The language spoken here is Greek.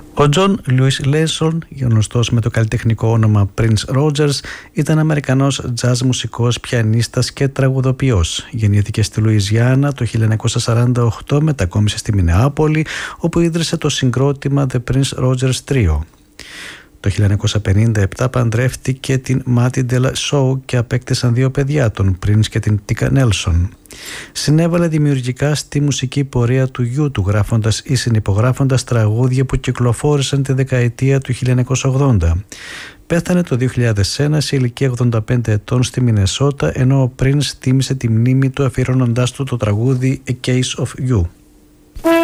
Ο Τζον Λούις Λέισον, γνωστός με το καλλιτεχνικό όνομα Prince Rogers, ήταν Αμερικανός jazz μουσικός, πιανίστας και τραγουδοποιός. Γεννήθηκε στη Λουιζιάννα το 1948, μετακόμισε στη Μινεάπολη, όπου ίδρυσε το συγκρότημα The Prince Rogers Trio. Το 1957 παντρεύτηκε την Μάτι Ντελα Σόου και απέκτησαν 2 παιδιά, τον Prince και την Τίκα Νέλσον. Συνέβαλε δημιουργικά στη μουσική πορεία του γιου του, γράφοντας ή συνυπογράφοντας τραγούδια που κυκλοφόρησαν τη δεκαετία του 1980. Πέθανε το 2001 σε ηλικία 85 ετών στη Μινεσότα, ενώ ο Prince τίμησε τη μνήμη του αφιερώνοντάς του το τραγούδι A Case of You.